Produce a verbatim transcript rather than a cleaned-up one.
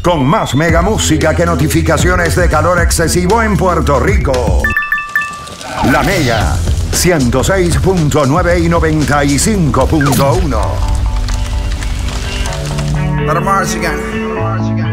con más mega música que notificaciones de calor excesivo en Puerto Rico. La Mega, ciento seis punto nueve y noventa y cinco punto uno. Para Mars again.